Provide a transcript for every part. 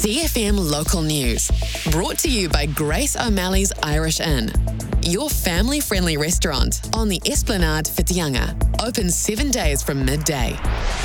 CFM Local News. Brought to you by Grace O'Malley's Irish Inn. Your family-friendly restaurant on the Esplanade Whitianga. Open 7 days from midday.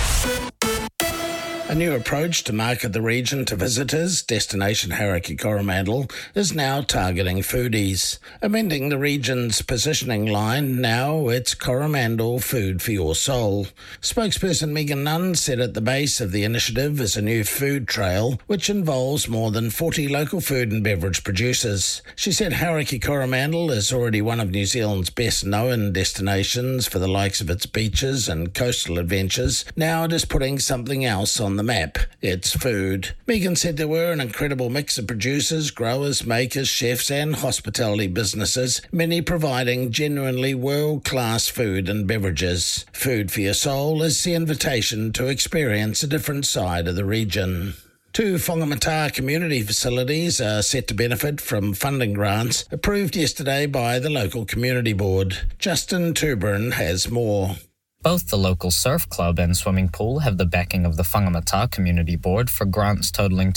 A new approach to market the region to visitors, Destination Hauraki Coromandel, is now targeting foodies. Amending the region's positioning line, now it's Coromandel Food for Your Soul. Spokesperson Megan Nunn said at the base of the initiative is a new food trail, which involves more than 40 local food and beverage producers. She said Hauraki Coromandel is already one of New Zealand's best-known destinations for the likes of its beaches and coastal adventures. Now it is putting something else on the map. It's food. Megan said there were an incredible mix of producers, growers, makers, chefs and hospitality businesses, many providing genuinely world-class food and beverages. Food for Your Soul is the invitation to experience a different side of the region. 2 Whangamata community facilities are set to benefit from funding grants approved yesterday by the local community board. Justin Tuberin has more. Both the local surf club and swimming pool have the backing of the Whangamata Community Board for grants totaling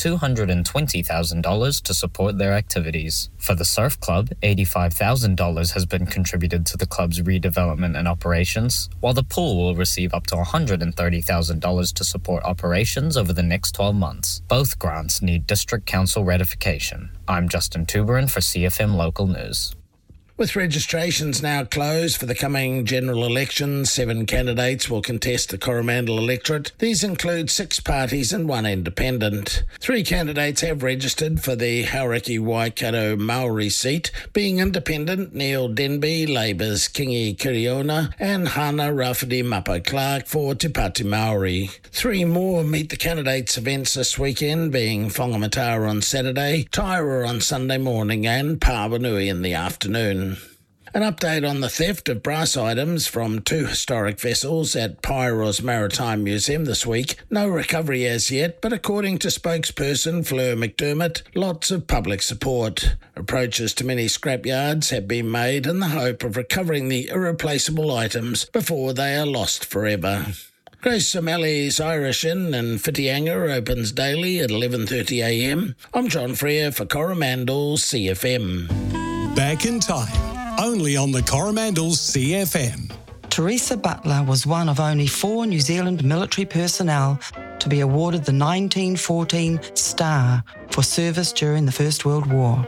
$220,000 to support their activities. For the surf club, $85,000 has been contributed to the club's redevelopment and operations, while the pool will receive up to $130,000 to support operations over the next 12 months. Both grants need District Council ratification. I'm Justin Tuberin for CFM Local News. With registrations now closed for the coming general election, 7 candidates will contest the Coromandel electorate. These include 6 parties and 1 independent. 3 candidates have registered for the Hauraki Waikato Maori seat, being independent Neil Denby, Labour's Kingi Kiriona, and Hana Rafidi Mapa Clark for Te Pāti Maori. 3 more meet the candidates' events this weekend, being Whangamata on Saturday, Taira on Sunday morning, and Pāwanui in the afternoon. An update on the theft of brass items from 2 historic vessels at Pairo's Maritime Museum this week. No recovery as yet, but according to spokesperson Fleur McDermott, lots of public support. Approaches to many scrapyards have been made in the hope of recovering the irreplaceable items before they are lost forever. Grace O'Malley's Irish Inn in Whitianga opens daily at 11:30am. I'm John Freer for Coromandel CFM. Back in time. Only on the Coromandel's CFM. Teresa Butler was one of only 4 New Zealand military personnel to be awarded the 1914 Star for service during the First World War.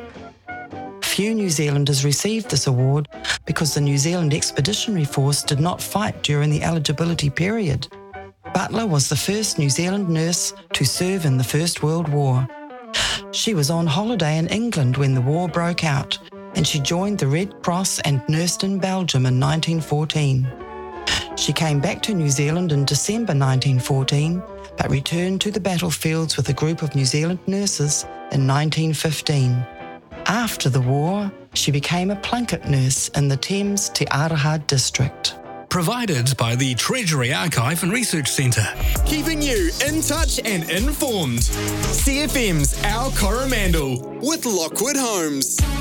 Few New Zealanders received this award because the New Zealand Expeditionary Force did not fight during the eligibility period. Butler was the first New Zealand nurse to serve in the First World War. She was on holiday in England when the war broke out, and she joined the Red Cross and nursed in Belgium in 1914. She came back to New Zealand in December 1914, but returned to the battlefields with a group of New Zealand nurses in 1915. After the war, she became a plunket nurse in the Thames Te Araha district. Provided by the Treasury Archive and Research Centre. Keeping you in touch and informed. CFM's Our Coromandel with Lockwood Homes.